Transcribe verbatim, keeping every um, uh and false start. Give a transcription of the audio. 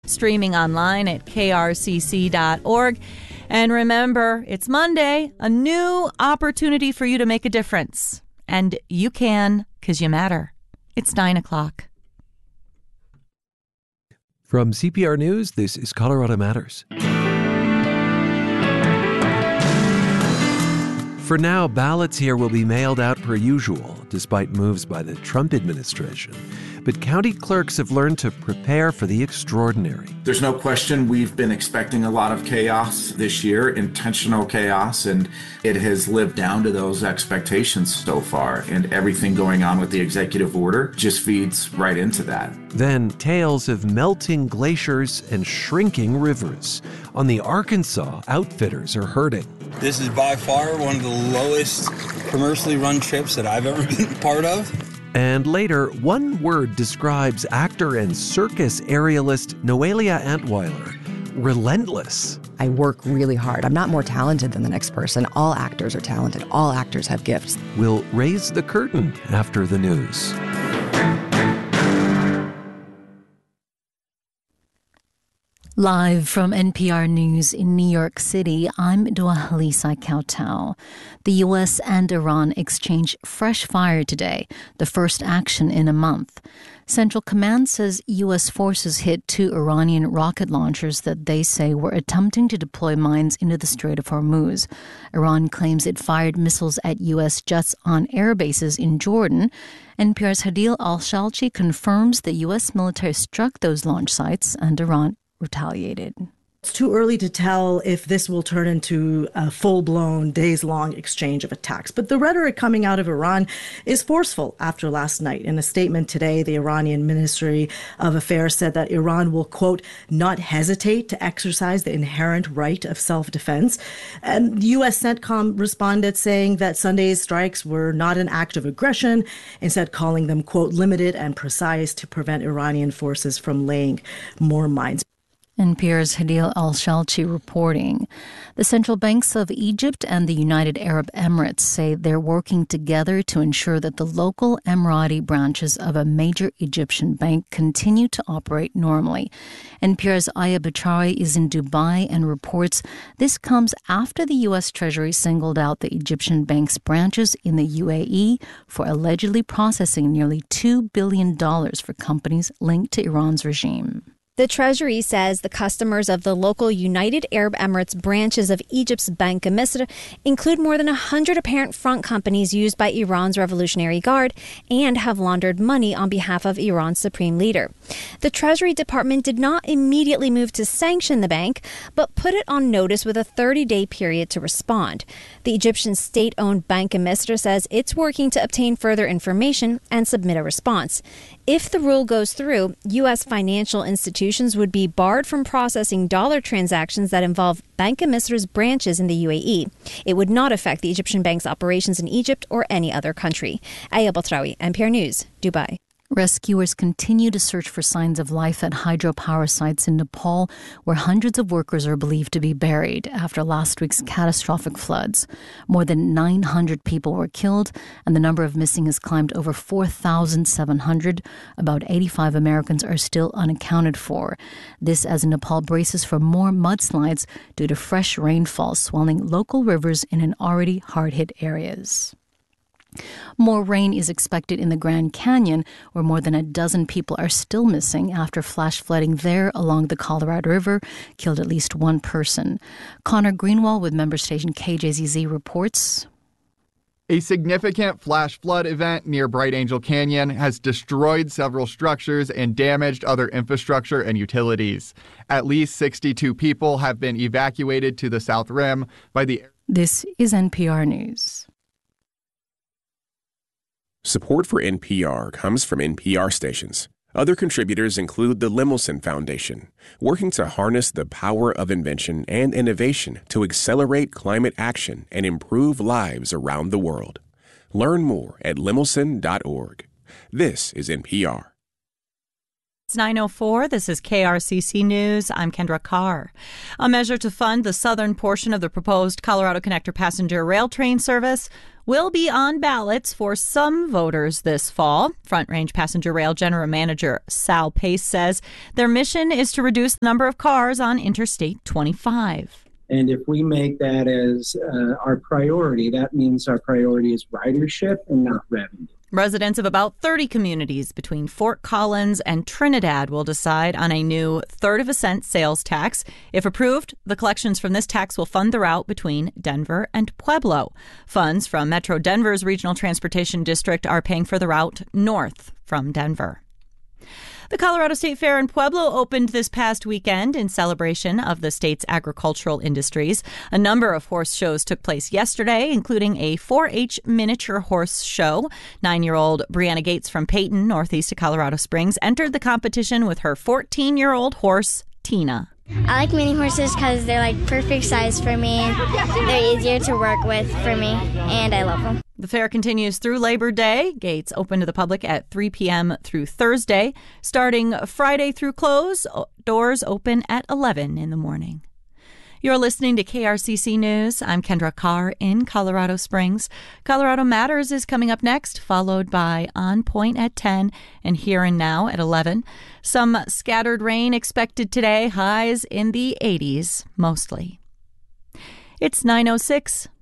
streaming online at k r c c dot org. And remember, it's Monday, a new opportunity for you to make a difference. And you can, because you matter. It's nine o'clock. From C P R News, this is Colorado Matters. For now, ballots here will be mailed out per usual, despite moves by the Trump administration. But county clerks have learned to prepare for the extraordinary. There's no question we've been expecting a lot of chaos this year, intentional chaos, and it has lived down to those expectations so far. And everything going on with the executive order just feeds right into that. Then, tales of melting glaciers and shrinking rivers. On the Arkansas, outfitters are hurting. This is by far one of the lowest commercially run trips that I've ever been part of. And later, one word describes actor and circus aerialist Noelia Antweiler: relentless. I work really hard. I'm not more talented than the next person. All actors are talented. All actors have gifts. We'll raise the curtain after the news. Live from N P R News in New York City, I'm Dua Halisa Kautau. The U S and Iran exchanged fresh fire today, the first action in a month. Central Command says U S forces hit two Iranian rocket launchers that they say were attempting to deploy mines into the Strait of Hormuz. Iran claims it fired missiles at U S jets on air bases in Jordan. N P R's Hadil Al-Shalchi confirms the U S military struck those launch sites and Iran retaliated. It's too early to tell if this will turn into a full-blown, days-long exchange of attacks. But the rhetoric coming out of Iran is forceful after last night. In a statement today, the Iranian Ministry of Affairs said that Iran will, quote, not hesitate to exercise the inherent right of self-defense. And U S CENTCOM responded saying that Sunday's strikes were not an act of aggression, instead calling them, quote, limited and precise to prevent Iranian forces from laying more mines. N P R's Hadil Al-Shalchi reporting. The central banks of Egypt and the United Arab Emirates say they're working together to ensure that the local Emirati branches of a major Egyptian bank continue to operate normally. N P R's Aya Bachari is in Dubai and reports this comes after the U S Treasury singled out the Egyptian bank's branches in the U A E for allegedly processing nearly two billion dollars for companies linked to Iran's regime. The Treasury says the customers of the local United Arab Emirates branches of Egypt's Bank of Misr include more than one hundred apparent front companies used by Iran's Revolutionary Guard and have laundered money on behalf of Iran's supreme leader. The Treasury Department did not immediately move to sanction the bank, but put it on notice with a thirty-day period to respond. The Egyptian state-owned Bank of Misr says it's working to obtain further information and submit a response. If the rule goes through, U S financial institutions would be barred from processing dollar transactions that involve Bank of Misr's branches in the U A E. It would not affect the Egyptian bank's operations in Egypt or any other country. Aya Batrawi, N P R News, Dubai. Rescuers continue to search for signs of life at hydropower sites in Nepal, where hundreds of workers are believed to be buried after last week's catastrophic floods. More than nine hundred people were killed, and the number of missing has climbed over four thousand seven hundred. About eighty-five Americans are still unaccounted for. This as Nepal braces for more mudslides due to fresh rainfall swelling local rivers in an already hard-hit areas. More rain is expected in the Grand Canyon, where more than a dozen people are still missing after flash flooding there along the Colorado River killed at least one person. Connor Greenwald with member station K J Z Z reports. A significant flash flood event near Bright Angel Canyon has destroyed several structures and damaged other infrastructure and utilities. At least sixty-two people have been evacuated to the South Rim by the... This is N P R News. Support for N P R comes from N P R stations. Other contributors include the Lemelson Foundation, working to harness the power of invention and innovation to accelerate climate action and improve lives around the world. Learn more at lemelson dot org. This is N P R. It's nine oh four. This is K R C C News. I'm Kendra Carr. A measure to fund the southern portion of the proposed Colorado Connector passenger rail train service will be on ballots for some voters this fall. Front Range Passenger Rail General Manager Sal Pace says their mission is to reduce the number of cars on Interstate twenty-five. And if we make that as uh, our priority, that means our priority is ridership and not revenue. Residents of about thirty communities between Fort Collins and Trinidad will decide on a new third of a cent sales tax. If approved, the collections from this tax will fund the route between Denver and Pueblo. Funds from Metro Denver's Regional Transportation District are paying for the route north from Denver. The Colorado State Fair in Pueblo opened this past weekend in celebration of the state's agricultural industries. A number of horse shows took place yesterday, including a four H miniature horse show. Nine-year-old Brianna Gates from Peyton, northeast of Colorado Springs, entered the competition with her fourteen-year-old horse, Tina. I like mini horses because they're like perfect size for me. They're easier to work with for me, and I love them. The fair continues through Labor Day. Gates open to the public at three p.m. through Thursday. Starting Friday through close, doors open at eleven in the morning. You're listening to K R C C News. I'm Kendra Carr in Colorado Springs. Colorado Matters is coming up next, followed by On Point at ten and Here and Now at eleven. Some scattered rain expected today, highs in the eighties mostly. It's nine oh six.